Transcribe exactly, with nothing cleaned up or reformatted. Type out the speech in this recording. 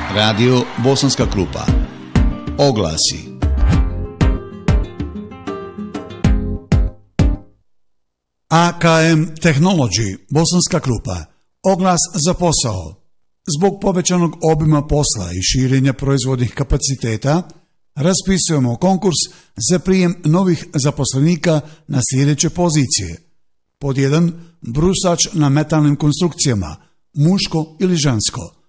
Radio Bosanska Krupa. Oglasi. A K M Technology Bosanska Krupa. Oglas za posao. Zbog povećanog obima posla i širenja proizvodnih kapaciteta, raspisujemo konkurs za prijem novih zaposlenika na sljedeće pozicije. Pod jedan, brusač na metalnim konstrukcijama, muško ili žensko.